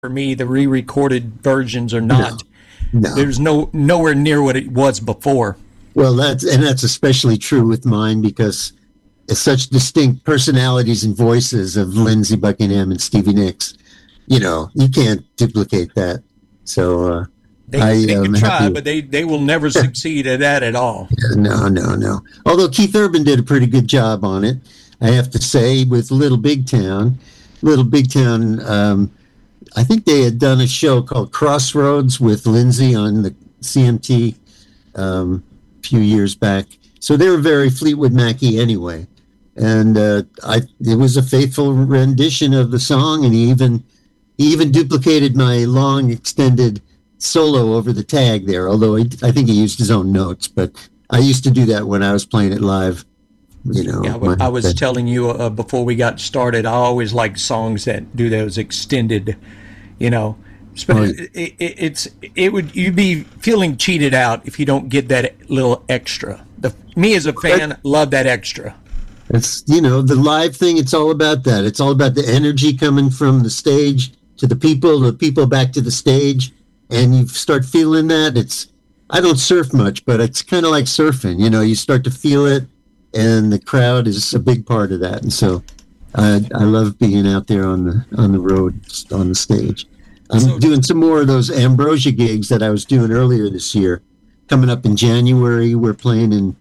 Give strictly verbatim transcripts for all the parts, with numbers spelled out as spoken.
for me, the re-recorded versions are No, not. no. There's no nowhere near what it was before. Well, that's and that's especially true with mine because it's such distinct personalities and voices of Lindsey Buckingham and Stevie Nicks. You know, you can't duplicate that. So uh, They, I they um, can try, happy. but they, they will never succeed at that at all. No, no, no. Although Keith Urban did a pretty good job on it, I have to say, with Little Big Town. Little Big Town, um, I think they had done a show called Crossroads with Lindsay on the C M T um, a few years back. So they were very Fleetwood Mac-y anyway. And uh, I, it was a faithful rendition of the song, and he even he even duplicated my long extended solo over the tag there, although he, I think he used his own notes, but I used to do that when I was playing it live. You know, Yeah, my, I was that, telling you uh, before we got started, I always like songs that do those extended, you know. Right. It, it, it's it would you'd be feeling cheated out if you don't get that little extra. The me as a fan love that extra. It's, you know, the live thing, it's all about that. It's all about the energy coming from the stage to the people, the people back to the stage, and you start feeling that. It's, I don't surf much, but it's kind of like surfing. You know, you start to feel it, and the crowd is a big part of that. And so I, I love being out there on the on the road, on the stage. I'm So- doing some more of those Ambrosia gigs that I was doing earlier this year. Coming up in January, we're playing in,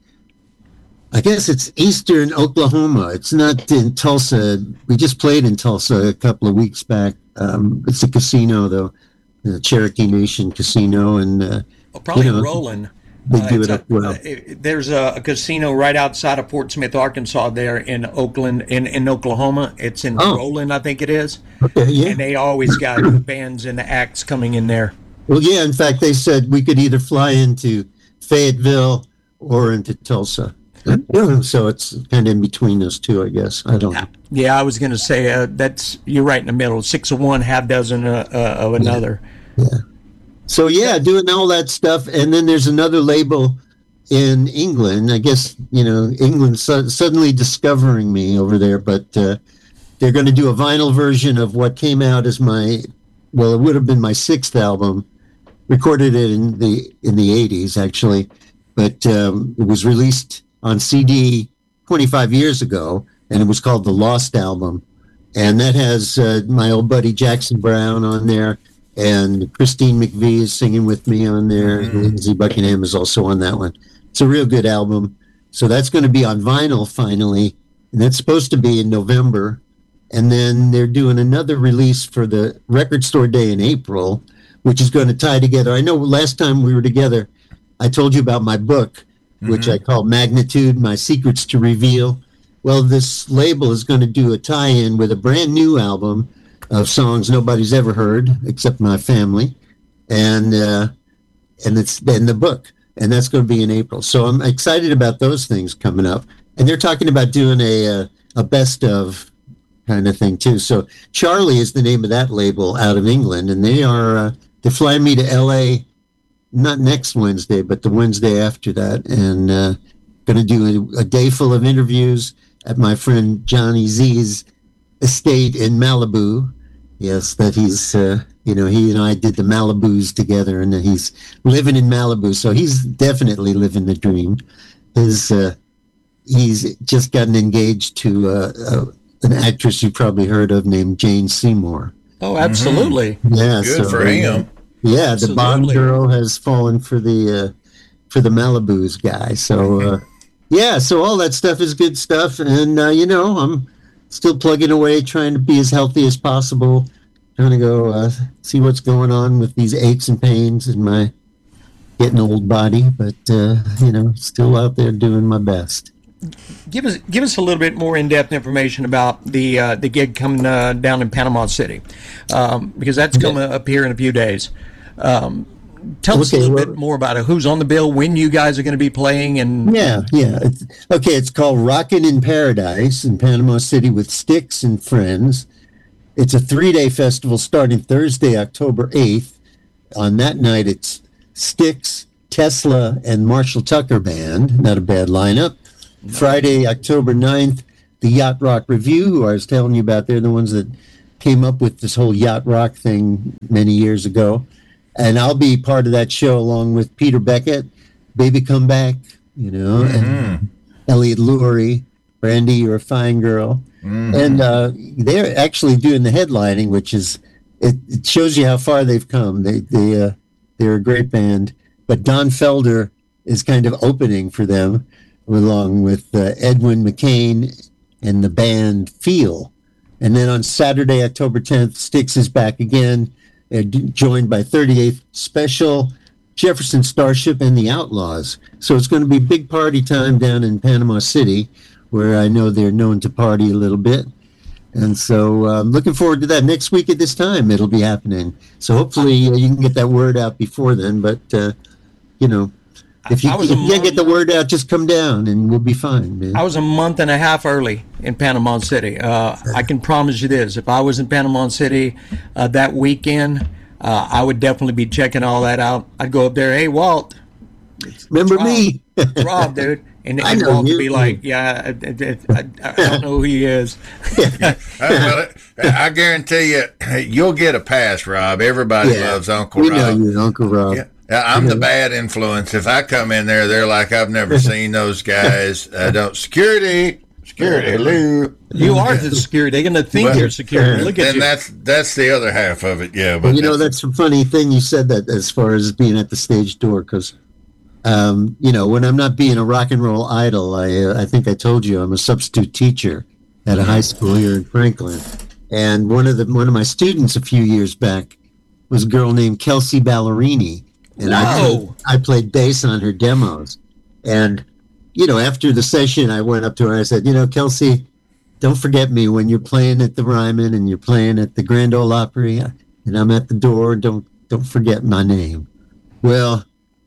I guess it's Eastern Oklahoma. It's not in Tulsa. We just played in Tulsa a couple of weeks back. Um, it's a casino, though, the Cherokee Nation Casino, and uh, Well, probably you know, Roland. they do it's it up a- well. uh, it- there's a, a casino right outside of Fort Smith, Arkansas. There in Oakland, in, in Oklahoma. It's in Oh. Roland, I think it is. Okay, yeah. And they always got bands and acts coming in there. Well, yeah. In fact, they said we could either fly into Fayetteville or into Tulsa. So it's kind of in between those two, I guess. I don't know. Yeah, I was going to say uh, that's you're right in the middle. Six of one, half dozen uh, uh, of another. So yeah, doing all that stuff, and then there's another label in England. I guess you know England su- suddenly discovering me over there, but uh, they're going to do a vinyl version of what came out as my, well, it would have been my sixth album. Recorded it in the in the eighties actually, but um, it was released on C D twenty-five years ago, and it was called the Lost Album, and that has uh, my old buddy Jackson Brown on there. And Christine McVie is singing with me on there. Mm-hmm. Lindsey Buckingham is also on that one. It's a real good album. So that's going to be on vinyl finally. And that's supposed to be in November. And then they're doing another release for the Record Store Day in April, which is going to tie together. I know last time we were together, I told you about my book, mm-hmm. which I call Magnitude, My Secrets to Reveal. Well, this label is going to do a tie-in with a brand new album of songs nobody's ever heard except my family, and uh, and it's in the book, and that's going to be in April. So I'm excited about those things coming up, and they're talking about doing a a, a best of kind of thing too. So Charlie is the name of that label out of England, and they are uh, they're flying me to L A not next Wednesday, but the Wednesday after that, and uh, going to do a, a day full of interviews at my friend Johnny Z's estate in Malibu. Yes, that he's, uh, you know, he and I did the Malibus together, and he's living in Malibu, so he's definitely living the dream. His, uh, he's just gotten engaged to uh, uh, an actress you probably heard of named Jane Seymour. Oh, absolutely. Mm-hmm. Yeah, good so, for him. Yeah, Absolutely. the Bond girl has fallen for the uh, for the Malibus guy. So, uh, yeah, so all that stuff is good stuff, and uh, you know, I'm still plugging away, trying to be as healthy as possible, trying to go uh, see what's going on with these aches and pains in my getting old body, but, uh, you know, still out there doing my best. Give us give us a little bit more in-depth information about the uh, the gig coming uh, down in Panama City, um, because that's coming up here in a few days. Um, tell us a Okay, little well- bit more about it. Who's on the bill? When you guys are going to be playing? And Yeah, yeah. It's, okay, it's called Rockin' in Paradise in Panama City with Styx and Friends. It's a three-day festival starting Thursday, October eighth. On that night, it's Styx, Tesla, and Marshall Tucker Band. Not a bad lineup. No. Friday, October ninth, the Yacht Rock Review, who I was telling you about. They're the ones that came up with this whole yacht rock thing many years ago. And I'll be part of that show along with Peter Beckett, Baby Come Back, you know, mm-hmm. and Elliot Lurie, Brandy, You're a Fine Girl. Mm-hmm. And uh, they're actually doing the headlining, which is, it, it shows you how far they've come. They, they, uh, they're a great band. But Don Felder is kind of opening for them, along with uh, Edwin McCain and the band Feel. And then on Saturday, October tenth, Styx is back again, uh, joined by thirty-eighth Special, Jefferson Starship, and the Outlaws. So it's going to be big party time down in Panama City, where I know they're known to party a little bit. And so I'm um, looking forward to that. Next week at this time, it'll be happening. So hopefully uh, you can get that word out before then. But, uh, you know, if you, if you can't get the word out, just come down and we'll be fine, man. I was a month and a half early in Panama City. Uh, I can promise you this. If I was in Panama City uh, that weekend, uh, I would definitely be checking all that out. I'd go up there, hey, Walt. Remember Rob. me? Rob, dude. And, I and know Walt would you. be like, yeah, I, I, I, I don't know who he is. Uh, well, I guarantee you, you'll get a pass, Rob. Everybody Yeah. loves Uncle We Rob. know you, Uncle Rob. Yeah. Yeah, I'm the bad influence. If I come in there, they're like, I've never seen those guys. I don't security, security, hello. You are the security. They're going to think Well, you're security. Look at And you. that's that's the other half of it. Yeah, but Well, you know, that's a funny thing you said that as far as being at the stage door, because, um, you know, when I'm not being a rock and roll idol, I uh, I think I told you I'm a substitute teacher at a high school here in Franklin. And one of the one of my students a few years back was a girl named Kelsey Ballerini. And I Whoa. played, I played bass on her demos. And, you know, after the session, I went up to her and I said, you know, Kelsey, don't forget me when you're playing at the Ryman and you're playing at the Grand Ole Opry and I'm at the door. Don't don't forget my name. Well,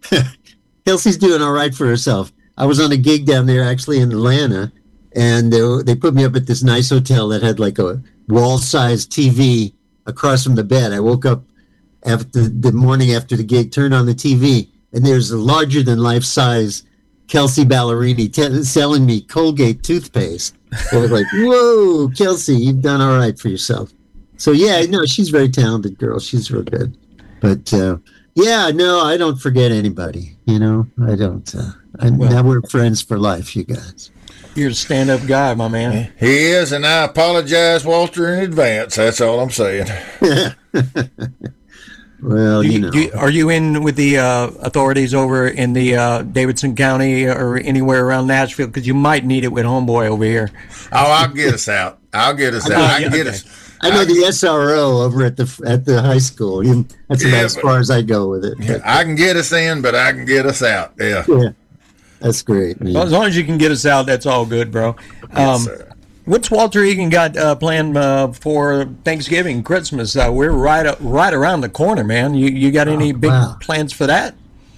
Kelsey's doing all right for herself. I was on a gig down there actually in Atlanta, and they, they put me up at this nice hotel that had like a wall-sized T V across from the bed. I woke up after the morning after the gig, turned on the T V, and there's a larger-than-life-size Kelsey Ballerini t- selling me Colgate toothpaste. I was like, whoa, Kelsey, you've done all right for yourself. So, yeah, no, she's a very talented girl. She's real good. But, uh, yeah, no, I don't forget anybody, you know. I don't. Uh, I, Well- now we're friends for life, you guys. You're a stand-up guy, my man. he is, and I apologize, Walter, in advance. That's all I'm saying. Well, Do you you, know. do you- are you in with the uh, authorities over in the uh, Davidson County or anywhere around Nashville? Because you might need it with homeboy over here. Oh, I'll get us out. I'll get us out. Oh, I yeah, can get okay. us. I know the S R O over at the at the high school. You- That's about Yeah, as but- far as I go with it. But, I can get us in, but I can get us out. Yeah. yeah, that's great. man. Well, as long as you can get us out, that's all good, bro. Yes, Um, sir. what's Walter Egan got uh, planned uh, for Thanksgiving, Christmas? Uh, we're right uh, right around the corner, man. You you got any big wow. plans for that?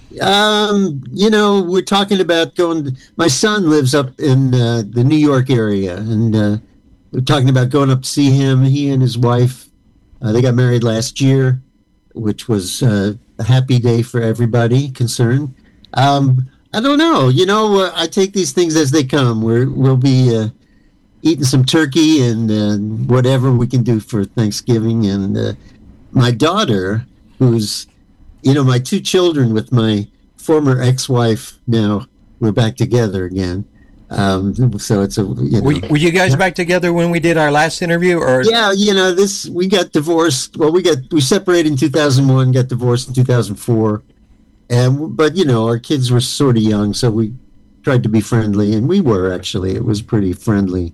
Um, you know, we're talking about going. My son lives up in uh, the New York area, and uh, we're talking about going up to see him. He and his wife, uh, they got married last year, which was uh, a happy day for everybody concerned. Um, I don't know. You know, uh, I take these things as they come. We're we'll be uh, eating some turkey and uh, whatever we can do for Thanksgiving. And uh, my daughter, who's you know, my two children with my former ex-wife now, we're back together again. Um, so it's a, you know. Were, were you guys back together when we did our last interview? Or Yeah, you know, this, we got divorced. Well, we got, we separated in two thousand one, got divorced in two thousand four. And, but, you know, our kids were sort of young, so we tried to be friendly. And we were, actually. It was pretty friendly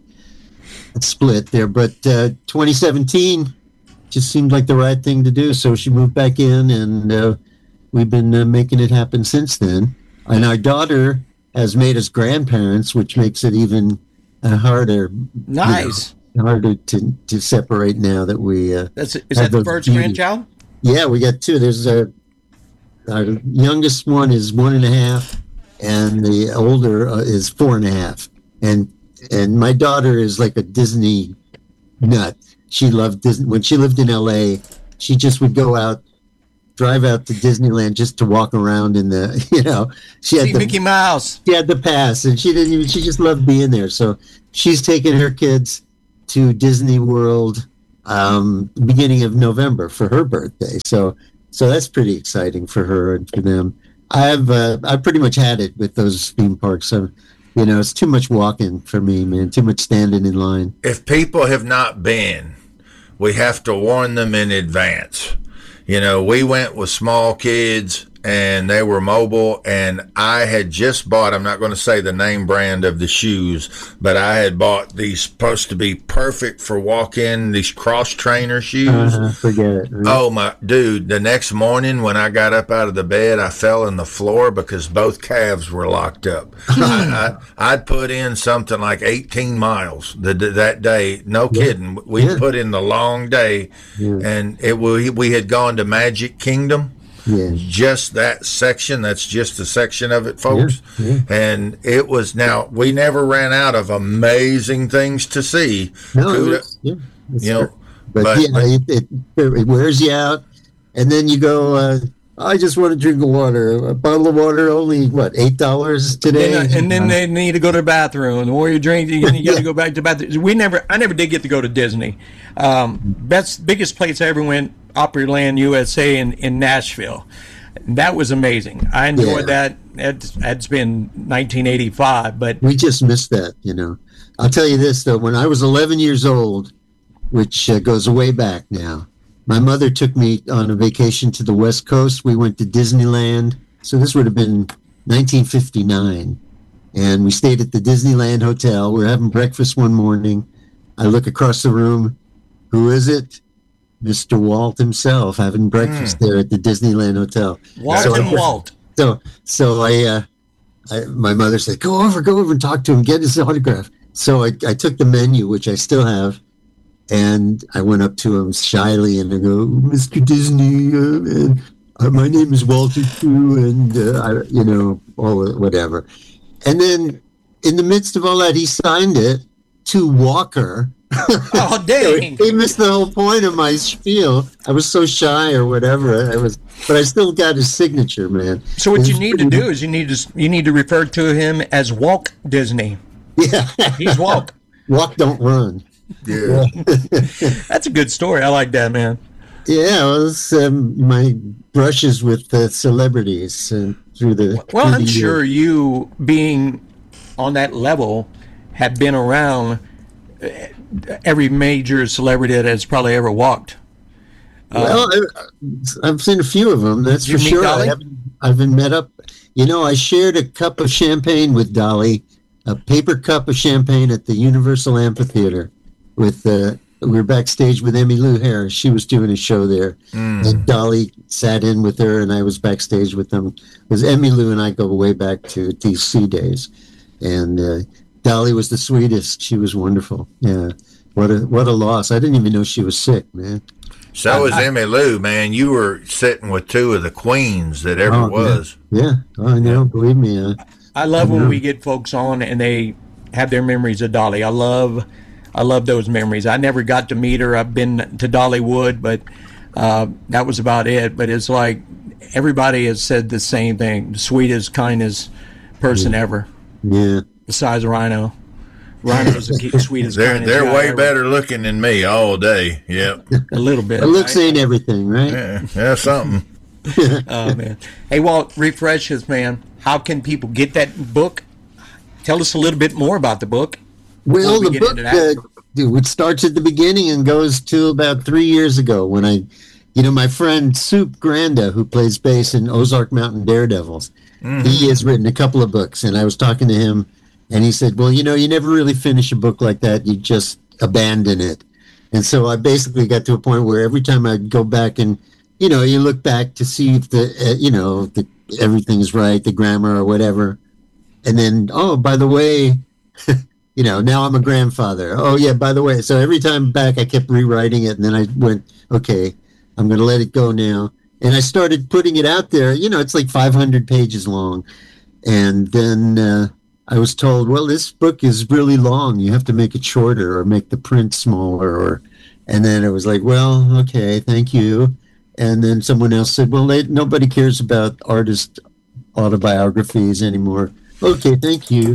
split there. But uh, twenty seventeen just seemed like the right thing to do. So she moved back in, and uh, we've been uh, making it happen since then. And our daughter has made us grandparents, which makes it even uh, harder. nice. You know, harder to, to separate now that we. Uh, That's is have that the those first beauty- grandchild? Yeah, we got two. There's a our youngest one is one and a half, and the older uh, is four and a half. And and my daughter is like a Disney nut. She loved Disney. When she lived in L A, she just would go out, drive out to Disneyland just to walk around in the, you know, she had See the Mickey Mouse. she had the pass, and she didn't even. She just loved being there. So she's taken her kids to Disney World um, beginning of November for her birthday. So, so that's pretty exciting for her and for them. I've uh, I've pretty much had it with those theme parks. So, you know, it's too much walking for me, man. Too much standing in line. If people have not been, we have to warn them in advance. You know, we went with small kids and they were mobile, and I had just bought, I'm not going to say the name brand of the shoes, but I had bought these supposed to be perfect for walk-in, these cross trainer shoes. Uh-huh, forget it. Right? Oh my dude, the next morning when I got up out of the bed, I fell on the floor because both calves were locked up. I, I, I'd put in something like eighteen miles the, that day. No yeah. kidding. We yeah. put in the long day, yeah. and it we, we had gone to Magic Kingdom. Yeah. Just that section. That's just a section of it, folks. Yeah, yeah. And it was, now we never ran out of amazing things to see. No, Kuda, it was, yeah, you know, but, but yeah, but, it, it, it wears you out, and then you go. Uh, I just want to drink water. A bottle of water only what eight dollars today, and, uh, and then they need to go to the bathroom. The more you drink, you, you got to go back to the bathroom. We never, I never did get to go to Disney. Um, best, biggest place I ever went, Opryland U S A in, in Nashville. That was amazing. I enjoyed yeah. that. It's, it's been nineteen eighty-five, but we just missed that. You know, I'll tell you this though. When I was eleven years old, which uh, goes way back now, my mother took me on a vacation to the West Coast. We went to Disneyland. So this would have been nineteen fifty-nine. And we stayed at the Disneyland Hotel. We were having breakfast one morning. I look across the room. Who is it? Mister Walt himself having breakfast mm. there at the Disneyland Hotel. Walt so and I, Walt. So, so I, uh, I, my mother said, go over, go over and talk to him, get his autograph. So I, I took the menu, which I still have, and I went up to him shyly and I go, Mister Disney, uh, and, uh, my name is Walter too, and, uh, I, you know, all whatever. And then in the midst of all that, he signed it to Walker. Oh, dang. He missed the whole point of my spiel. I was so shy or whatever. I was, but I still got his signature, man. So what It's you need to do is you need to you need to refer to him as Walt Disney. Yeah, he's Walt. Walk, don't run. Yeah, that's a good story. I like that, man. Yeah, it was um, my brushes with uh, celebrities uh, through the. Well, through I'm the sure year. you, being on that level, have been around every major celebrity that has probably ever walked. Well, uh, I've seen a few of them. That's for sure. I haven't, I haven't met up. You know, I shared a cup of champagne with Dolly, a paper cup of champagne at the Universal Amphitheater. With uh, we were backstage with Emmylou Harris. She was doing a show there, mm. and Dolly sat in with her, and I was backstage with them. Because Emmylou and I go way back to D C days, and. Uh, Dolly was the sweetest. She was wonderful. Yeah. What a what a loss. I didn't even know she was sick, man. So was Emmylou, man. You were sitting with two of the queens that ever oh, was. Yeah. yeah. Oh, I know. Believe me. Uh, I love I when we get folks on and they have their memories of Dolly. I love I love those memories. I never got to meet her. I've been to Dollywood, but uh, that was about it. But it's like everybody has said the same thing. The sweetest, kindest person yeah. ever. Yeah. Besides Rhino. Rhino's the sweetest. They're they're way ever. better looking than me all day. Yep. A little bit. It looks ain't everything, right? Yeah, yeah something. Oh man. Hey Walt, refresh us, man. How can people get that book? Tell us a little bit more about the book. Well, we the book uh, it starts at the beginning and goes to about three years ago when I, you know, my friend Soup Granda, who plays bass in Ozark Mountain Daredevils, mm-hmm. he has written a couple of books, and I was talking to him. And he said, well, you know, you never really finish a book like that. You just abandon it. And so I basically got to a point where every time I go back and, you know, you look back to see if the, uh, you know, the, everything's right, the grammar or whatever. And then, oh, by the way, you know, now I'm a grandfather. Oh, yeah, by the way. So every time back, I kept rewriting it. And then I went, okay, I'm going to let it go now. And I started putting it out there. You know, it's like five hundred pages long. And then... Uh, I was told, well, this book is really long. You have to make it shorter or make the print smaller. Or, and then it was like, well, okay, thank you. And then someone else said, well, they, nobody cares about artist autobiographies anymore. Okay, thank you.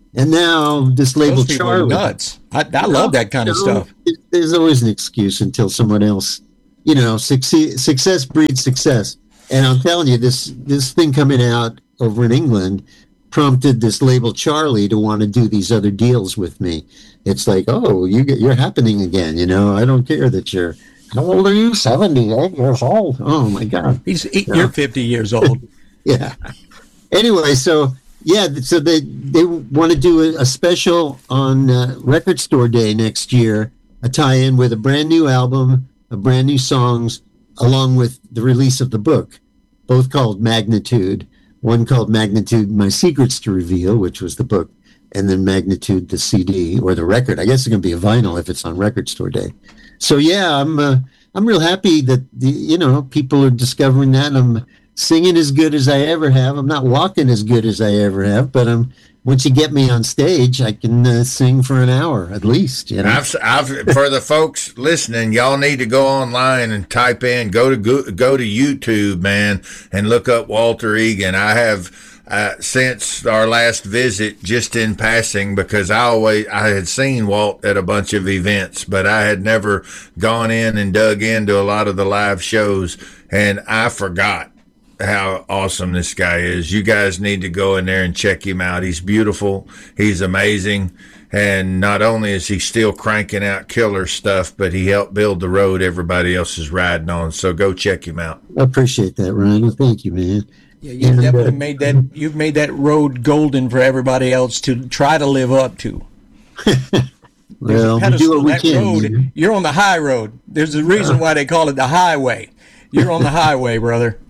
And now this label Those people are Charlie. nuts. I, I love that kind of You know, stuff. it- There's always an excuse until someone else, you know, succeed, success breeds success. And I'm telling you, this this thing coming out over in England prompted this label Charlie to want to do these other deals with me. It's like, oh, you get, you're happening again. You know, I don't care that you're. How old are you? seventy-eight years old. Oh my God. He's he, You're fifty years old. Yeah. Anyway, so yeah, so they they want to do a, a special on uh, Record Store Day next year, a tie-in with a brand new album, a brand new songs, along with the release of the book, both called Magnitude. One called Magnitude: My Secrets to Reveal, which was the book, and then Magnitude, the C D or the record. I guess it's going to be a vinyl if it's on Record Store Day. So yeah, I'm uh, I'm real happy that the, you know, people are discovering that. I'm singing as good as I ever have. I'm not walking as good as I ever have, but I'm once you get me on stage, I can uh, sing for an hour at least. You know, I've, I've for the folks listening, y'all need to go online and type in, go to go, go to YouTube, man, and look up Walter Egan. I have. Uh, since our last visit, just in passing, because I always I had seen Walt at a bunch of events, but I had never gone in and dug into a lot of the live shows, and I forgot how awesome this guy is. You guys need to go in there and check him out. He's beautiful. He's amazing. And not only is he still cranking out killer stuff, but he helped build the road everybody else is riding on. So go check him out. I appreciate that, Ryan. Well, thank you, man. Yeah, you've And, definitely uh, made that. You've made that road golden for everybody else to try to live up to. Well, we do Pedestal, what we that can. road, you know? you're on the high road. There's a reason why they call it the highway. You're on the highway, brother.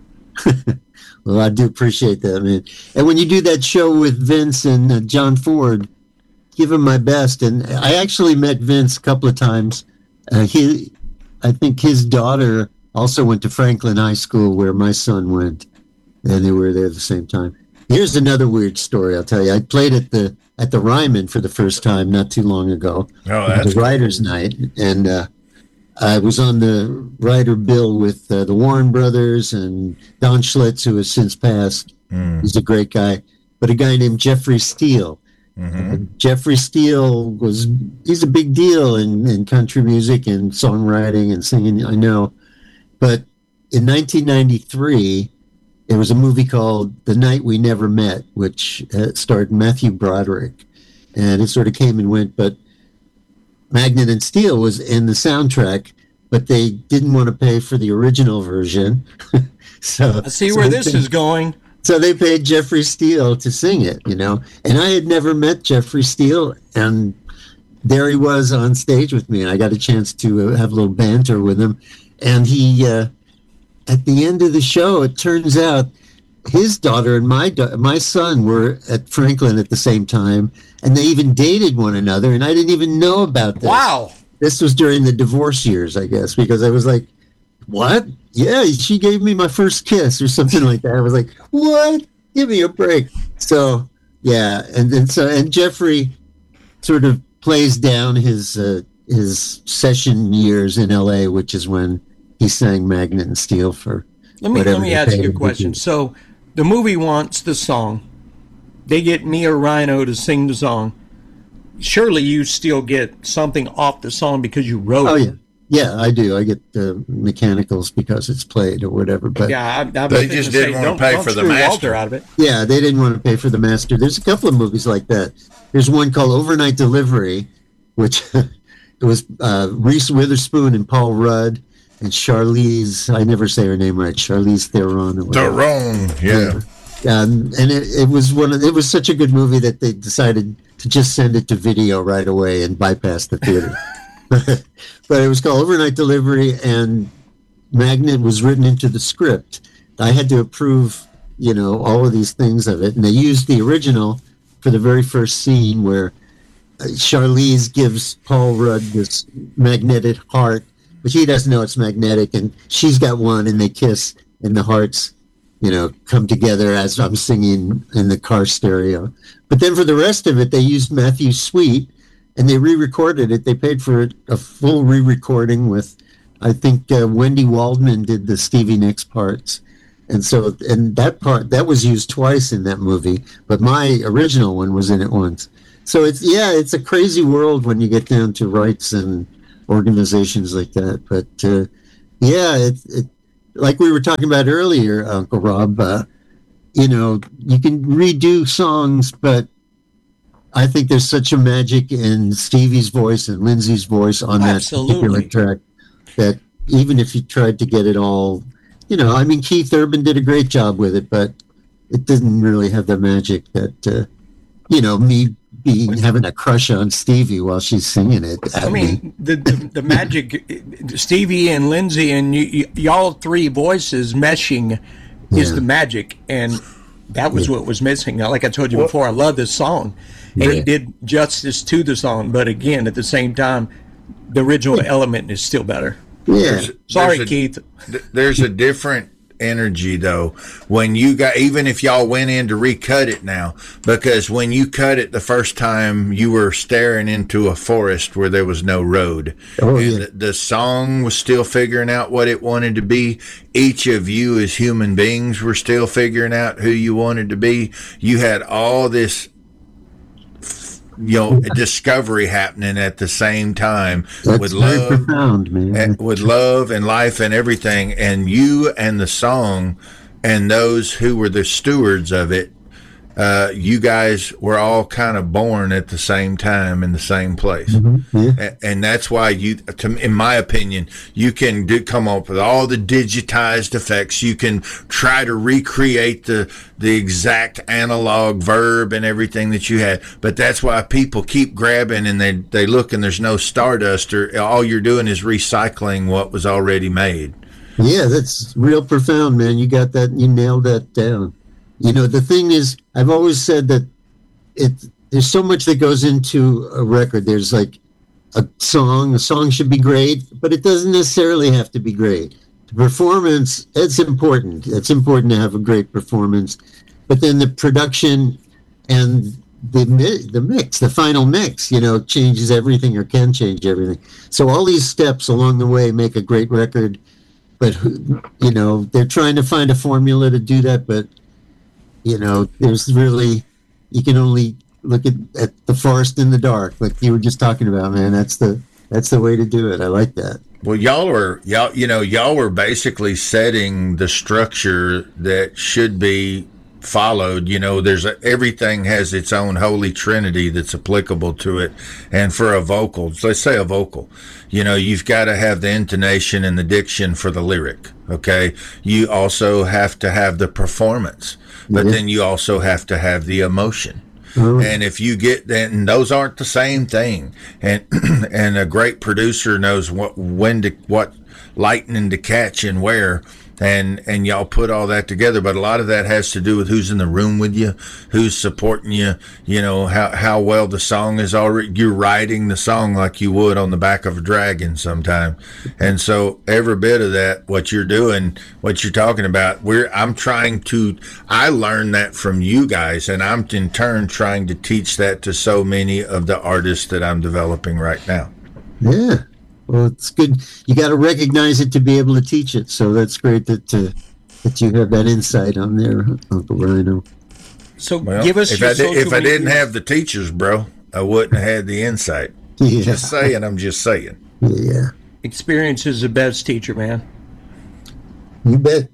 Well, I do appreciate that, man. And when you do that show with Vince and uh, John Ford, give him my best. And I actually met Vince a couple of times. Uh, he, I think his daughter also went to Franklin High School, where my son went, and they were there at the same time. Here's another weird story. I'll tell you. I played at the at the Ryman for the first time not too long ago. Oh, It that's was a writers' night, and uh, I was on the writer bill with uh, the Warren Brothers and Don Schlitz, who has since passed. Mm. He's a great guy. But a guy named Jeffrey Steele. Mm-hmm. Uh, Jeffrey Steele was, he's a big deal in, in country music and songwriting and singing, I know. But in nineteen ninety-three, there was a movie called The Night We Never Met, which uh, starred Matthew Broderick. And it sort of came and went, but Magnet and Steel was in the soundtrack, but they didn't want to pay for the original version. so I see so where they this paid- is going. So they paid Jeffrey Steele to sing it, you know. And I had never met Jeffrey Steele, and there he was on stage with me, and I got a chance to uh, have a little banter with him. And he, uh, at the end of the show, it turns out his daughter and my da- my son were at Franklin at the same time, and they even dated one another, and I didn't even know about this. Wow. This was during the divorce years, I guess, because I was like, what? Yeah, she gave me my first kiss or something like that. I was like, what? Give me a break. So, yeah, and then so and Jeffrey sort of plays down his uh, his session years in L A, which is when he sang Magnet and Steel for Let me whatever let me they ask paid you a him to question. do. So, the movie wants the song. They get me or Rhino to sing the song. Surely you still get something off the song because you wrote Oh it. yeah, yeah, I do. I get the mechanicals because it's played or whatever. But Yeah, I, I was They thinking just to didn't say, wanna don't- pay don't for the screw master. Walter out of it. yeah, they didn't want to pay for the master. There's a couple of movies like that. There's one called Overnight Delivery, which it was uh, Reese Witherspoon and Paul Rudd and Charlize. I never say her name right. Charlize Theron. Or whatever. Theron, yeah. Um, and it, it was one of, it was such a good movie that they decided to just send it to video right away and bypass the theater. But it was called Overnight Delivery, and Magnet was written into the script. I had to approve, you know, all of these things of it, and they used the original for the very first scene where uh, Charlize gives Paul Rudd this magnetic heart, but he doesn't know it's magnetic, and she's got one, and they kiss, and the hearts, you know, come together as I'm singing in the car stereo. But then for the rest of it, they used Matthew Sweet, and they re-recorded it. They paid for it, a full re-recording with, I think uh, Wendy Waldman did the Stevie Nicks parts. And so, and that part, that was used twice in that movie, but my original one was in it once. So it's yeah, it's a crazy world when you get down to rights and organizations like that. But uh, yeah, it, it like we were talking about earlier, Uncle Rob. Uh, you know, you can redo songs, but I think there's such a magic in Stevie's voice and Lindsey's voice on that Absolutely. particular track that even if you tried to get it all, you know, I mean, Keith Urban did a great job with it, but it didn't really have the magic that, uh, you know, me being having a crush on Stevie while she's singing it. At I mean, me. the, the the magic, Stevie and Lindsey and y- y- y'all three voices meshing is Yeah. the magic, and that was what was missing. Now, like I told you before, I love this song, and Yeah. he did justice to the song. But again, at the same time, the original element is still better. Yeah. Sorry, There's a- Keith. th- There's a different energy though when you got, even if y'all went in to recut it now, because when you cut it the first time you were staring into a forest where there was no road. Oh, And yeah. the, the song was still figuring out what it wanted to be. Each of you as human beings were still figuring out who you wanted to be. You had all this, you know, discovery happening at the same time. That's with very love profound, man. and- with love and life and everything, and you and the song and those who were the stewards of it, uh, you guys were all kind of born at the same time in the same place. Yeah. A- and that's why you, to, in my opinion, you can do, come up with all the digitized effects. You can try to recreate the the exact analog verb and everything that you had. But that's why people keep grabbing and they they look and there's no stardust, or all you're doing is recycling what was already made. Yeah, that's real profound, man. You got that. You nailed that down. You know, the thing is, I've always said that it. There's so much that goes into a record. There's like a song. A song should be great, but it doesn't necessarily have to be great. The performance, it's important. It's important to have a great performance, but then the production and the mi- the mix, the final mix, you know, changes everything or can change everything. So all these steps along the way make a great record. But who- you know, they're trying to find a formula to do that. But you know, there's really, you can only look at, at the forest in the dark, like you were just talking about, man. That's the that's the way to do it. I like that. Well, y'all are y'all. You know, y'all were basically setting the structure that should be followed. You know, there's a, everything has its own holy trinity that's applicable to it. And for a vocal, so let's say a vocal, you know, you've got to have the intonation and the diction for the lyric. Okay, you also have to have the performance, but Yeah. then you also have to have the emotion. Oh. And if you get then those aren't the same thing. And and a great producer knows what when to what lightning to catch and where. And and y'all put all that together, but a lot of that has to do with who's in the room with you, who's supporting you, you know, how how well the song is already, you're writing the song like you would on the back of a dragon sometime. And so every bit of that, what you're doing, what you're talking about, we're I'm trying to I learned that from you guys, and I'm in turn trying to teach that to so many of the artists that I'm developing right now. Yeah. Well, it's good. You got to recognize it to be able to teach it. So that's great that uh, that you have that insight on there, Uncle Rhino. So Well, give us if your I, did, if social I didn't media- have the teachers, bro, I wouldn't have had the insight. Yeah. Just saying, I'm just saying. Yeah. experience is the best teacher, man. You bet.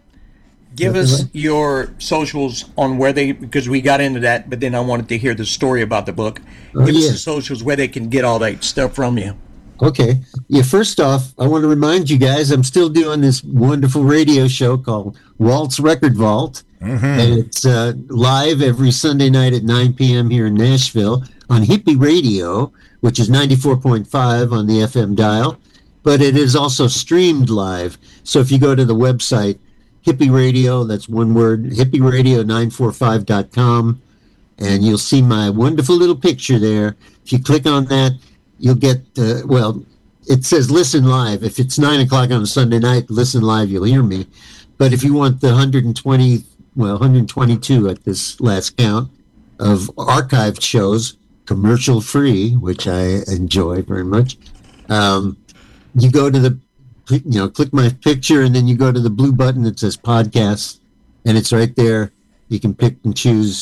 Give us your socials on where they, because we got into that, but then I wanted to hear the story about the book. Oh, Give yeah. us the socials where they can get all that stuff from you. Okay. Yeah, first off, I want to remind you guys I'm still doing this wonderful radio show called Walt's Record Vault. And it's uh, live every Sunday night at nine p.m. here in Nashville on Hippie Radio, which is ninety-four point five on the F M dial. But it is also streamed live. So if you go to the website, Hippie Radio, that's one word, hippie radio nine four five dot com, and you'll see my wonderful little picture there. If you click on that, you'll get, uh, well, it says listen live. If it's nine o'clock on a Sunday night, listen live, you'll hear me. But if you want the one hundred twenty, well, one hundred twenty-two at this last count of archived shows, commercial free, which I enjoy very much, um, you go to the, you know, click my picture, and then you go to the blue button that says podcast, and it's right there. You can pick and choose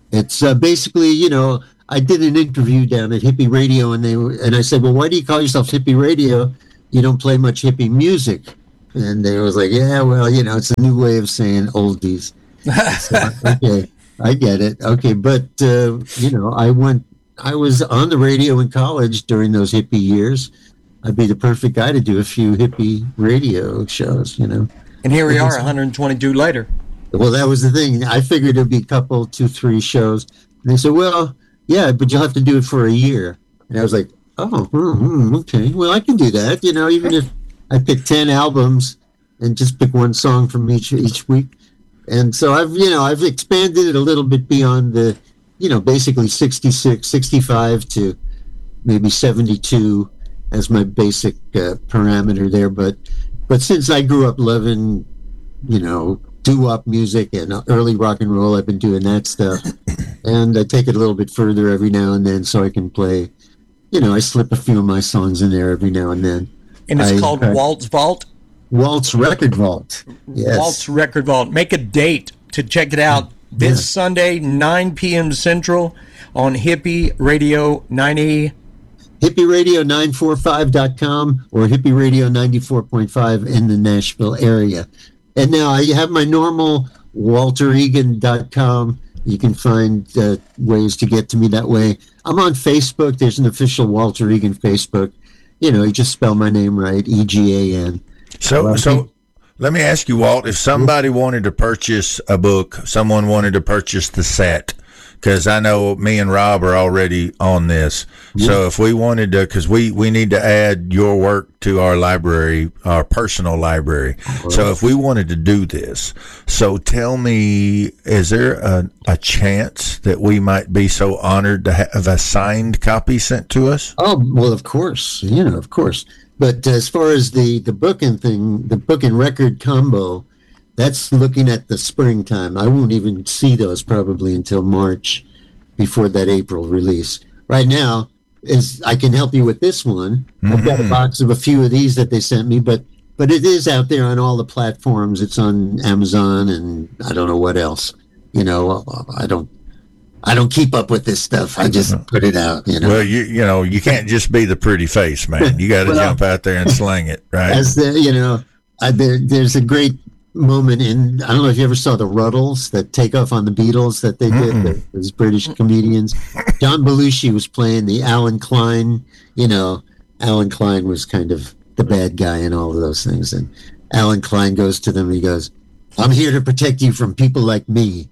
It's uh, basically, you know, I did an interview down at Hippie Radio, and they were, and I said, well, why do you call yourself Hippie Radio? You don't play much hippie music. And they was like, yeah, well, you know, it's a new way of saying oldies. So, okay, I get it. Okay, but uh, you know, I went. I was on the radio in college during those hippie years. I'd be the perfect guy to do a few hippie radio shows, you know. And here we are, one hundred twenty-two later. Well, that was the thing. I figured it'd be a couple, two, three shows. And they said, well, yeah, but you'll have to do it for a year. And I was like, oh, mm, okay. Well, I can do that. You know, even if I pick ten albums and just pick one song from each each week. And so I've, you know, I've expanded it a little bit beyond the, you know, basically sixty-six, sixty-five to maybe seventy-two as my basic uh, parameter there. But, but since I grew up loving, you know, doo-wop music and early rock and roll, I've been doing that stuff. And I take it a little bit further every now and then so I can play, you know, I slip a few of my songs in there every now and then. And it's I, called uh, Walt's Vault? Walt's Record Vault. Yes. Walt's Record Vault. Make a date to check it out this Yeah. Sunday, nine p.m. Central on Hippie Radio ninety. hippie radio nine four five dot com or hippie radio ninety-four point five in the Nashville area. And now I have my normal walter egan dot com. You can find uh, ways to get to me that way. I'm on Facebook. There's an official Walter Egan Facebook. You know, you just spell my name right, E G A N. So, Well, so let me ask you, Walt, if somebody wanted to purchase a book, someone wanted to purchase the set, because I know me and Rob are already on this. So if we wanted to, because we, we need to add your work to our library, our personal library. So if we wanted to do this, so tell me, is there a, a chance that we might be so honored to have a signed copy sent to us? Oh, well, of course, you know, of course. But as far as the, the book and thing, the book and record combo, that's looking at the springtime. I won't even see those probably until March before that April release. Right now, is I can help you with this one. Mm-hmm. I've got a box of a few of these that they sent me, but but it is out there on all the platforms. It's on Amazon and I don't know what else. You know, I don't I don't keep up with this stuff. I just put it out, you know. Well, you you know, you can't just be the pretty face, man. You got to well, jump out there and sling it, right? As the, you know, I, there, there's a great moment in, I don't know if you ever saw the Ruddles, that takeoff on the Beatles that they did, the, those British comedians. John Belushi was playing the Alan Klein, you know, Alan Klein was kind of the bad guy in all of those things. And Alan Klein goes to them and he goes, I'm here to protect you from people like me.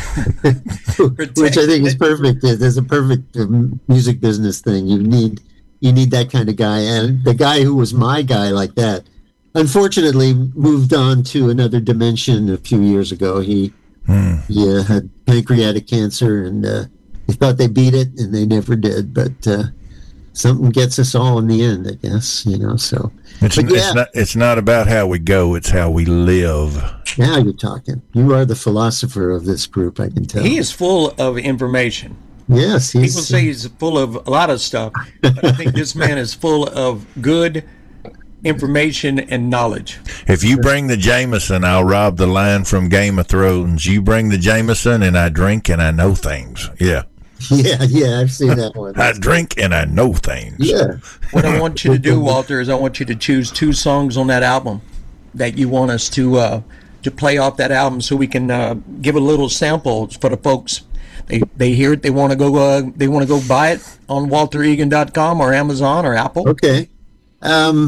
Which I think is perfect. There's a perfect music business thing. You need you need that kind of guy. And the guy who was my guy like that, unfortunately, moved on to another dimension a few years ago. He, hmm. he uh, had pancreatic cancer, and uh, he thought they beat it, and they never did. But uh, something gets us all in the end, I guess, you know. So it's, but, yeah. it's not it's not about how we go; it's how we live. Now you're talking. You are the philosopher of this group, I can tell. He is full of information. Yes, he's, people say he's full of a lot of stuff, but I think this man is full of good information and knowledge. If you bring the Jameson, I'll rob the line from Game of Thrones. You bring the Jameson, and I drink and I know things. Yeah. Yeah, yeah, I've seen that one. I drink and I know things. Yeah. What I want you to do, Walter, is I want you to choose two songs on that album that you want us to uh, to play off that album, so we can uh, give a little sample for the folks. They they hear it, they want to go uh, they want to go buy it on walter egan dot com or Amazon or Apple. Okay. Um.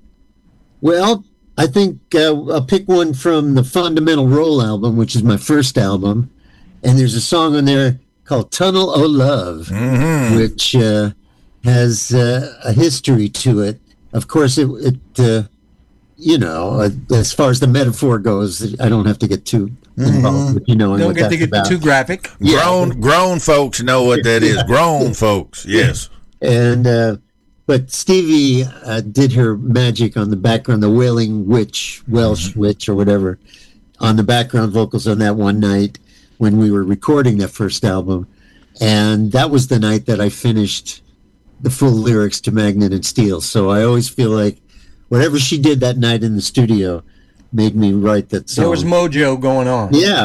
Well, I think uh, I'll pick one from the Fundamental Role album, which is my first album, and there's a song on there called Tunnel O' Love, mm-hmm. which uh, has uh, a history to it. Of course, it, it uh, you know, uh, as far as the metaphor goes, I don't have to get too involved mm-hmm. with, you know, don't what get that's to get about. too graphic. Yeah. Grown, grown folks know what that is. Grown folks, yes. And, uh, but Stevie uh, did her magic on the background, the Wailing Witch, Welsh mm-hmm. Witch or whatever, on the background vocals on that one night when we were recording that first album. And that was the night that I finished the full lyrics to Magnet and Steel. So I always feel like whatever she did that night in the studio made me write that song. There was mojo going on. Yeah.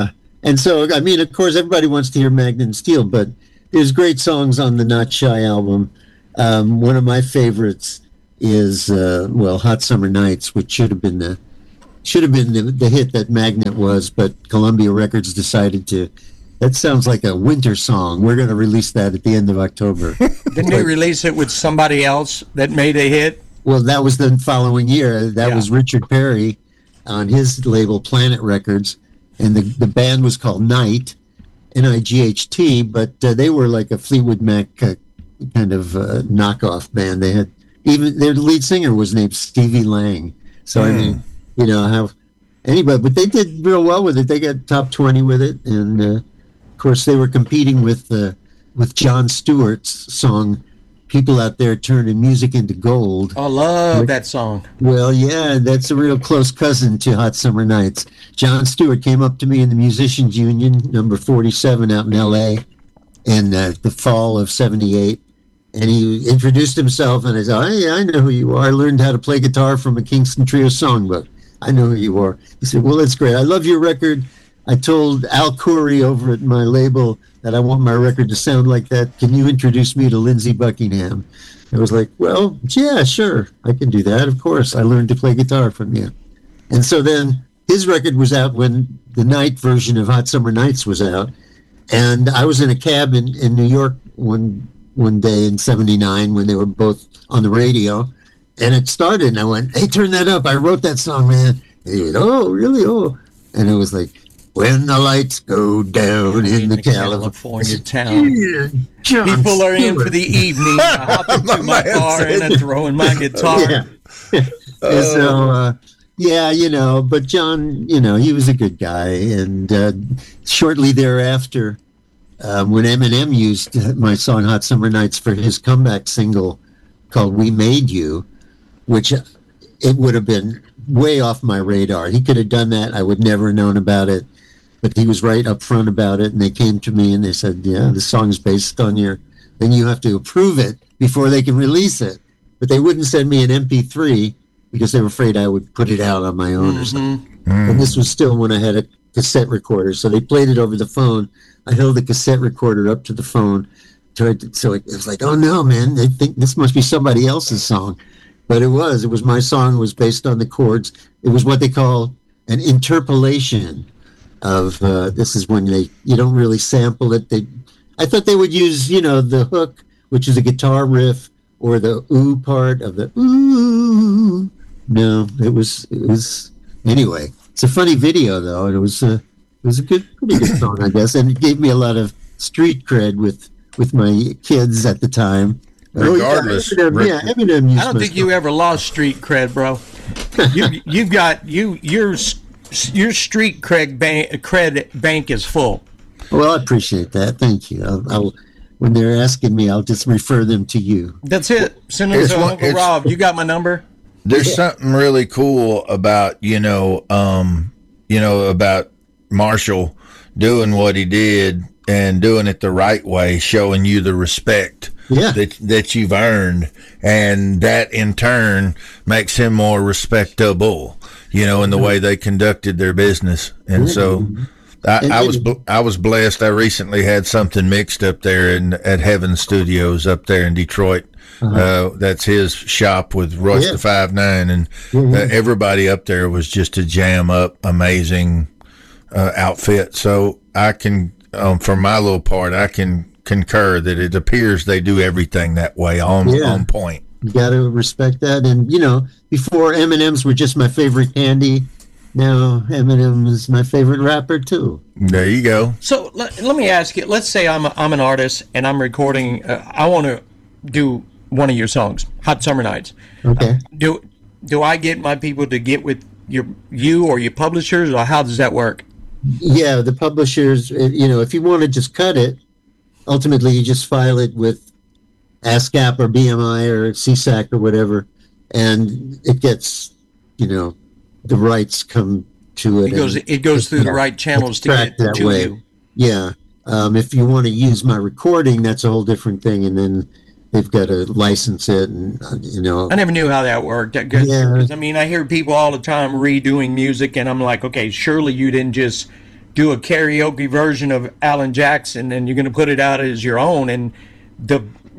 And so, I mean, of course, everybody wants to hear Magnet and Steel, but there's great songs on the Not Shy album. Um, one of my favorites is, uh, well, Hot Summer Nights, which should have been the should have been the, the hit that Magnet was, but Columbia Records decided to. That sounds like a winter song. We're going to release that at the end of October. Didn't they release it with somebody else that made a hit? Well, that was the following year. That Yeah. was Richard Perry on his label Planet Records, and the the band was called Night, N I G H T, but uh, they were like a Fleetwood Mac uh, kind of uh, knockoff band. They had even their lead singer was named Stevie Lang. So I mean, you know how anybody, but they did real well with it. They got top twenty with it, and uh, of course they were competing with uh, with Jon Stewart's song "People Out There Turning Music into Gold." I love that song. Well, yeah, that's a real close cousin to Hot Summer Nights. Jon Stewart came up to me in the Musicians Union, number forty-seven out in L A, in uh, the fall of seventy-eight. And he introduced himself, and I said, hey, I know who you are. I learned how to play guitar from a Kingston Trio songbook. I know who you are. He said, well, that's great. I love your record. I told Al Khoury over at my label that I want my record to sound like that. Can you introduce me to Lindsey Buckingham? I was like, well, yeah, sure. I can do that. Of course. I learned to play guitar from you. And so then his record was out when the night version of Hot Summer Nights was out. And I was in a cab in, in New York one one day in seventy-nine when they were both on the radio. And it started, and I went, hey, turn that up. I wrote that song, man. And he went, oh, really? Oh. And it was like, when the lights go down in, in the, the California, California town. Yeah, people are in for the evening. I hop into my car and I throw in my guitar. Yeah. uh, so, uh, yeah, you know, but John, you know, he was a good guy. And uh, shortly thereafter, um, when Eminem used my song Hot Summer Nights for his comeback single called We Made You, which it would have been way off my radar. He could have done that. I would never have known about it. But he was right up front about it, and they came to me and they said, yeah, the song is based on your, then you have to approve it before they can release it. But they wouldn't send me an M P three because they were afraid I would put it out on my own mm-hmm. or something. Mm. And this was still when I had a cassette recorder. So they played it over the phone. I held the cassette recorder up to the phone. Tried to, so it was like, oh no, man, they think this must be somebody else's song. But it was. It was my song. It was based on the chords. It was what they call an interpolation of, uh, this is when they, you don't really sample it. They, I thought they would use, you know, the hook, which is a guitar riff, or the ooh part of the ooh. No, it was, it was, anyway. It's a funny video, though, and it was, uh, it was a good, pretty good song, I guess, and it gave me a lot of street cred with, with my kids at the time. Regardless, oh, yeah, Eminem, yeah, Eminem used I don't think stuff. you ever lost street cred, bro. you, you've got you your your street cred bank, cred bank is full. Well, I appreciate that. Thank you. I'll, I'll when they're asking me, I'll just refer them to you. That's it. Send them It's to one- Uncle it's- Rob. You got my number. There's something really cool about, you know, um, you know, about Marshall doing what he did and doing it the right way, showing you the respect Yeah. that that you've earned, and that in turn makes him more respectable, you know, in the way they conducted their business. And so I, I was bl- I was blessed. I recently had something mixed up there in at Heaven Studios up there in Detroit. Uh-huh. Uh, that's his shop with Royce Yeah. the Five Nine, and Mhm. uh, everybody up there was just a jam up, amazing uh, outfit. So I can, um, for my little part, I can concur that it appears they do everything that way on Yeah. on point. You got to respect that. And, you know, before M and M's were just my favorite candy, now Eminem is my favorite rapper, too. There you go. So let, let me ask you. Let's say I'm a, I'm an artist and I'm recording. Uh, I want to do one of your songs, Hot Summer Nights. Okay. Do do I get my people to get with your you or your publishers, or how does that work? Yeah, the publishers, uh, you know, if you want to just cut it, ultimately you just file it with ASCAP or B M I or C S A C or whatever, and it gets, you know, the rights come to it. It goes and it goes through the yeah, right channels to tracked get that to way. you. Yeah. Um, if you want to use my recording, that's a whole different thing, and then they've got to license it, and uh, you know. I never knew how that worked. That- 'cause- Yeah. 'cause, I mean, I hear people all the time redoing music, and I'm like, okay, surely you didn't just do a karaoke version of Alan Jackson and you're going to put it out as your own, and the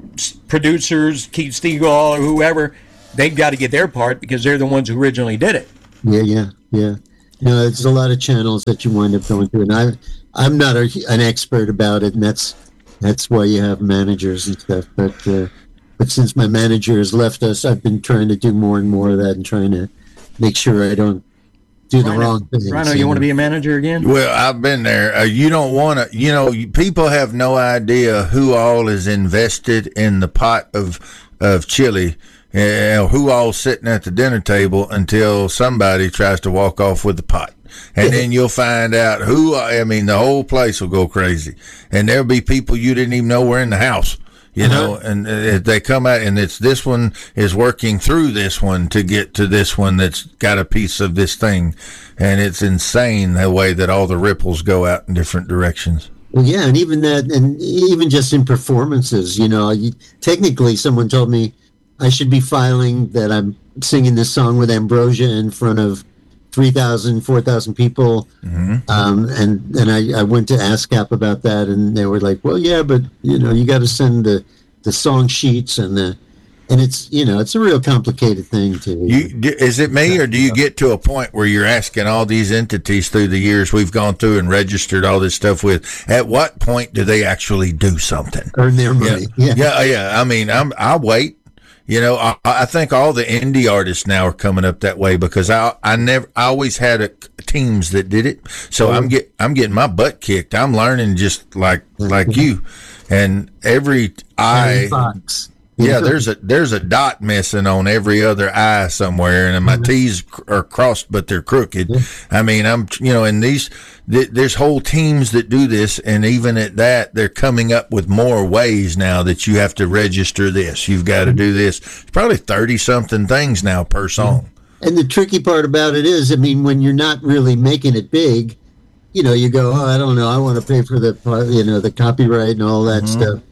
producers, Keith Stegall or whoever, they've got to get their part because they're the ones who originally did it. Yeah, yeah, yeah. You know, there's a lot of channels that you wind up going through, and I, I'm not a, an expert about it, and that's that's why you have managers and stuff. But uh, but since my manager has left us, I've been trying to do more and more of that and trying to make sure I don't do the Rhino, wrong things. Rhino, you, you want to be a manager again? Well, I've been there. Uh, you don't want to, you know, people have no idea who all is invested in the pot of of chili. Uh, who all sitting at the dinner table until somebody tries to walk off with the pot. And then you'll find out who, I mean, the whole place will go crazy. And there'll be people you didn't even know were in the house, you uh-huh. know, and uh, they come out and it's this one is working through this one to get to this one that's got a piece of this thing. And it's insane the way that all the ripples go out in different directions. Well, yeah, and even that, and even just in performances, you know, you, technically someone told me I should be filing that I'm singing this song with Ambrosia in front of three thousand, four thousand people. Mm-hmm. Um, and and I, I went to ASCAP about that, and they were like, well, yeah, but, you know, you got to send the, the song sheets and the, and it's, you know, it's a real complicated thing to. You, is it me, or do you get to a point where you're asking all these entities through the years we've gone through and registered all this stuff with, at what point do they actually do something? Earn their money. Yeah. Yeah. Yeah. yeah. I mean, I'm, I'll wait. You know, I, I think all the indie artists now are coming up that way because I I never I always had a, teams that did it, so I'm get I'm getting my butt kicked. I'm learning just like like you, and every eye. Yeah, there's a there's a dot missing on every other I somewhere, and my T's are crossed, but they're crooked. I mean, I'm you know, and these th- there's whole teams that do this, and even at that, they're coming up with more ways now that you have to register this. You've got to do this. It's probably thirty something things now per song. And the tricky part about it is, I mean, when you're not really making it big, you know, you go, oh, I don't know, I want to pay for the you know the copyright and all that mm-hmm. stuff.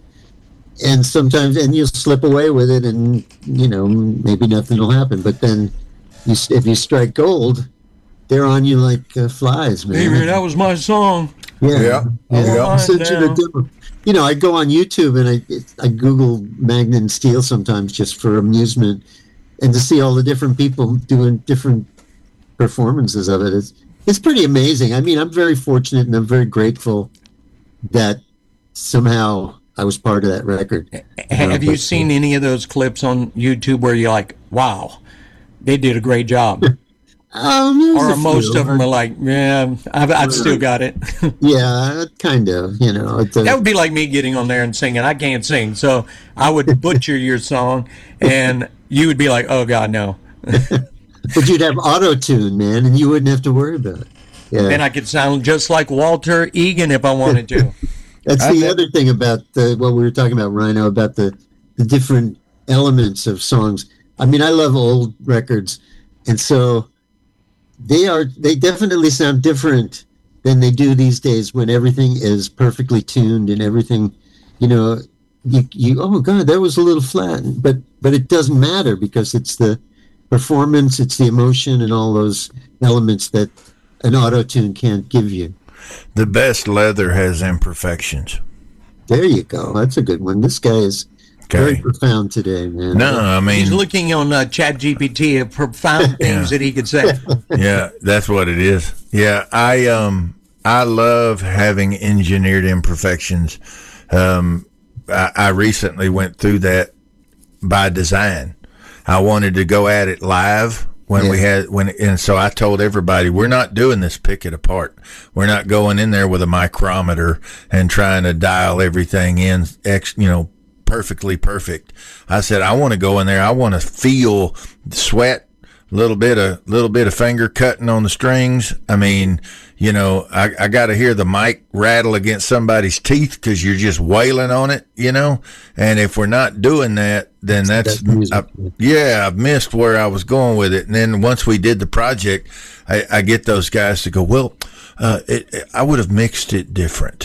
And sometimes, and you'll slip away with it, and you know maybe nothing will happen. But then, you, if you strike gold, they're on you like uh, flies, man. Hey, man, that was my song. Yeah, yeah. yeah. yeah. Such a demo. You know, I go on YouTube and I I Google Magnet and Steel sometimes just for amusement, and to see all the different people doing different performances of it, it's it's pretty amazing. I mean, I'm very fortunate and I'm very grateful that somehow I was part of that record. Have you seen any of those clips on YouTube where you're like, wow, they did a great job? um, or most few. of them are like, yeah, I've, I've still got it. Yeah, kind of, you know. A, that would be like me getting on there and singing. I can't sing, so I would butcher your song, and you would be like, oh, God, no. But you'd have auto-tune, man, and you wouldn't have to worry about it. Yeah. And I could sound just like Walter Egan if I wanted to. That's the bet. Other thing about the, what we were talking about, Rhino, about the, the different elements of songs. I mean, I love old records, and so they are they definitely sound different than they do these days when everything is perfectly tuned and everything, you know, you, you oh, God, that was a little flat. But, but it doesn't matter because it's the performance, it's the emotion, and all those elements that an auto-tune can't give you. The best leather has imperfections. There you go. That's a good one. This guy is okay. Very profound today, man. No, I mean... He's looking on uh, Chat G P T of profound things yeah. that he could say. Yeah, that's what it is. Yeah, I um I love having engineered imperfections. Um, I, I recently went through that by design. I wanted to go at it live when yeah. we had when and so I told everybody, we're not doing this pick it apart. We're not going in there with a micrometer and trying to dial everything in ex, you know, perfectly perfect. I said I want to go in there. I want to feel the sweat, a little bit of little bit of finger cutting on the strings. I mean, you know, I, I got to hear the mic rattle against somebody's teeth because you're just wailing on it, you know. And if we're not doing that, then that's, that's I, yeah, I've missed where I was going with it. And then once we did the project, I, I get those guys to go, well, uh, it, it, I would have mixed it different.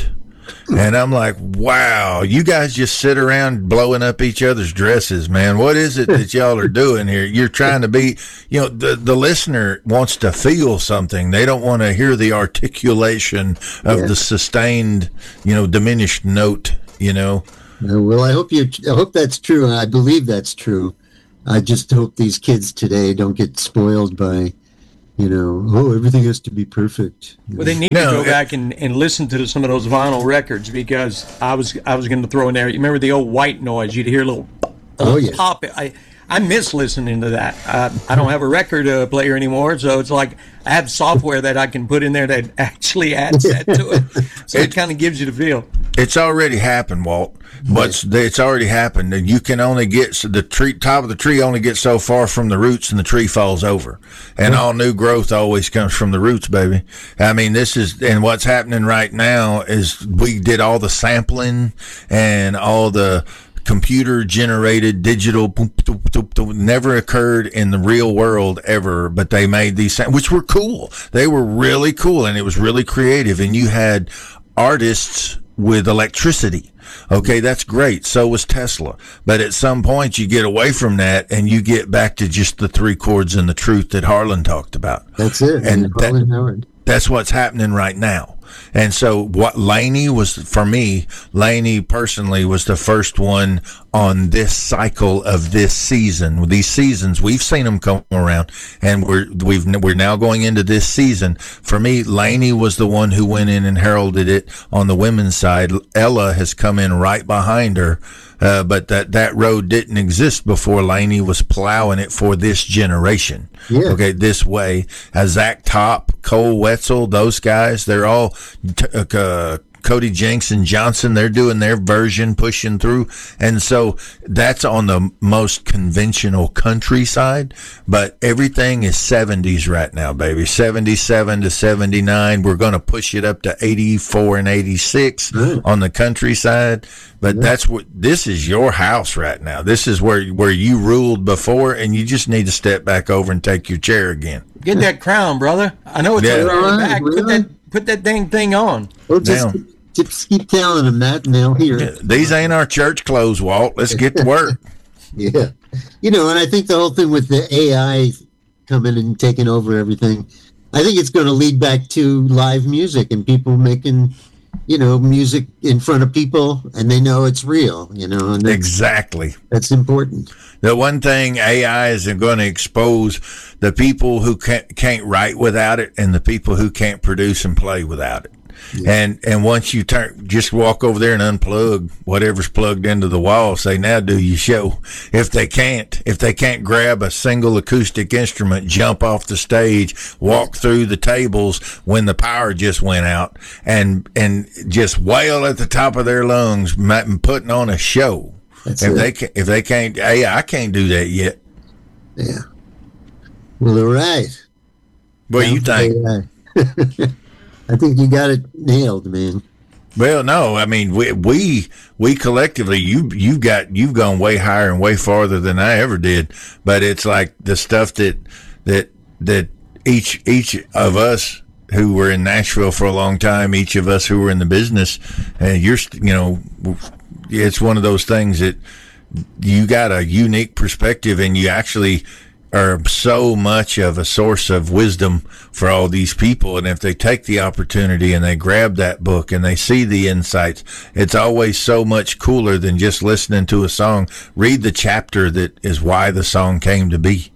And I'm like, wow, you guys just sit around blowing up each other's dresses, man. What is it that y'all are doing here? You're trying to be, you know, the, the listener wants to feel something. They don't want to hear the articulation of Yeah. the sustained, you know, diminished note, you know. Uh, well, I hope you. I hope that's true. and I believe that's true. I just hope these kids today don't get spoiled by, you know, oh, everything has to be perfect. You Well, know? they need No, to go it- back and, and listen to some of those vinyl records, because I was I was going to throw in there. You remember the old white noise? You'd hear a little Oh, yeah. pop. I I miss listening to that. I, I don't have a record uh, player anymore, so it's like I have software that I can put in there that actually adds that to it. So it kind of gives you the feel. It's already happened, Walt. But it's already happened, and you can only get so the tree top of the tree only gets so far from the roots, and the tree falls over. And all new growth always comes from the roots, baby. I mean, this is and what's happening right now is we did all the sampling and all the computer generated digital boom, boom, boom, boom, never occurred in the real world ever, but they made these sa- which were cool. They were really cool, and it was really creative, and you had artists with electricity. Okay, that's great. So was Tesla. But at some point you get away from that and you get back to just the three chords and the truth that Harlan talked about. That's it. And And that- Harlan Howard. That's what's happening right now. And so what Laney was, for me, Laney personally was the first one on this cycle of this season. These seasons, we've seen them come around, and we're we've we're now going into this season. For me, Laney was the one who went in and heralded it on the women's side. Ella has come in right behind her. Uh, but that, that road didn't exist before Laney was plowing it for this generation. Yeah. Okay, this way. Uh, Zach Top, Cole Wetzel, those guys, they're all t- uh, Cody Jenks and Johnson, they're doing their version, pushing through. And so that's on the most conventional countryside, but everything is seventies right now, baby. seventy-seven to seventy-nine. We're going to push it up to eighty-four and eighty-six Mm. on the countryside. But that's what, this is your house right now. This is where, where you ruled before, and you just need to step back over and take your chair again. Get that crown, brother. I know it's Yeah. on the All right, back. Put really? that put that dang thing on. Well, just, Now- just keep telling them that, and they'll hear it. These ain't our church clothes, Walt. Let's get to work. Yeah. You know, and I think the whole thing with the A I coming and taking over everything, I think it's going to lead back to live music and people making, you know, music in front of people, and they know it's real, you know, and that's, Exactly. that's important. The one thing A I is going to expose the people who can't, can't write without it and the people who can't produce and play without it. And and once you turn, just walk over there and unplug whatever's plugged into the wall. Say, now do your show. If they can't, if they can't grab a single acoustic instrument, jump off the stage, walk through the tables when the power just went out, and and just wail at the top of their lungs, ma- putting on a show. That's if it. they can, if they can't, hey, I can't do that yet. Yeah. Well, all right. What do you think? A I. I think you got it nailed, man. Well, no, I mean we we we collectively you you've got you've gone way higher and way farther than I ever did. But it's like the stuff that that that each each of us who were in Nashville for a long time, each of us who were in the business, and you're you know, it's one of those things that you got a unique perspective, and you actually are so much of a source of wisdom for all these people. And if they take the opportunity and they grab that book and they see the insights, it's always so much cooler than just listening to a song. Read the chapter that is why the song came to be.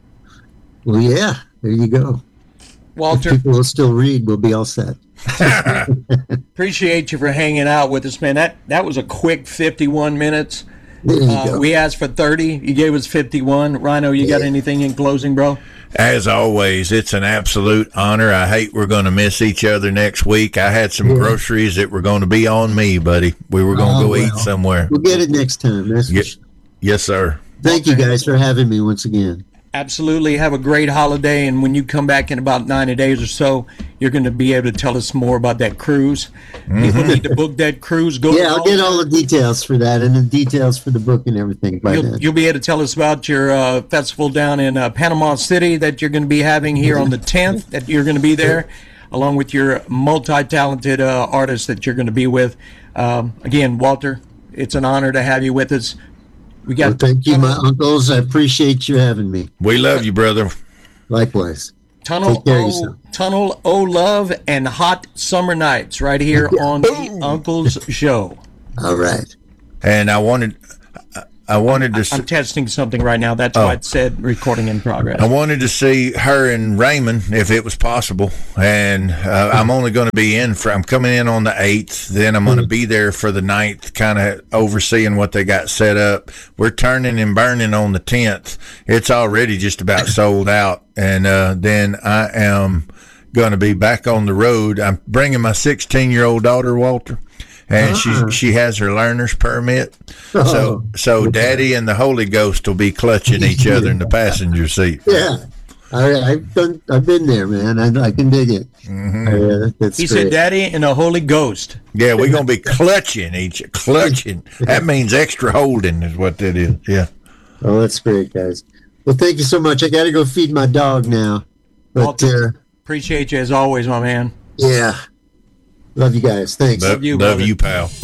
Well, yeah, there you go. If Walter, people will still read, we'll be all set. appreciate you for hanging out with us, man. That that was a quick fifty-one minutes. There you Uh, go. we asked for thirty. You gave us fifty-one. Rhino, you got Yeah. anything in closing, bro? As always, it's an absolute honor. I hate we're going to miss each other next week. I had some Yeah. groceries that were going to be on me, buddy. We were going to Oh, go eat well. somewhere. We'll get it next time. That's for Ye- sure. Yes, sir. Thank you guys for having me once again. Absolutely. Have a great holiday. And when you come back in about ninety days or so, you're going to be able to tell us more about that cruise. People need to book that cruise. Go Yeah, I'll get all the details for that and the details for the book and everything by You'll, then. you'll be able to tell us about your uh, festival down in uh, Panama City that you're going to be having here on the tenth, that you're going to be there. along with your multi-talented uh, artists that you're going to be with. Um, again, Walter, it's an honor to have you with us. We got. Well, thank you, my uncles. I appreciate you having me. We love you, brother. Likewise. Tunnel Take care of O, yourself. Tunnel O Love and Hot Summer Nights right here on the Uncle's Show. All right. And I wanted, I wanted to, I'm testing something right now. That's Oh. why it said recording in progress. I wanted to see her and Raymond if it was possible. And uh, I'm only going to be in for. I'm coming in on the eighth. Then I'm going to be there for the ninth, kind of overseeing what they got set up. We're turning and burning on the tenth. It's already just about sold out. And uh, then I am going to be back on the road. I'm bringing my sixteen year old daughter, Walter. And Ah. she she has her learner's permit, so Oh. so Daddy and the Holy Ghost will be clutching each other in the passenger seat. Yeah. I, I've done. I've been there, man. I, I can dig it. Yeah, that's He great. said, Daddy and a Holy Ghost. Yeah, we're gonna be clutching each clutching. That means extra holding is what that is. Yeah. Oh, that's great, guys. Well, thank you so much. I got to go feed my dog now. But Walter. uh, Appreciate you as always, my man. yeah, love you guys. Thanks. Love you, love brother. you, pal.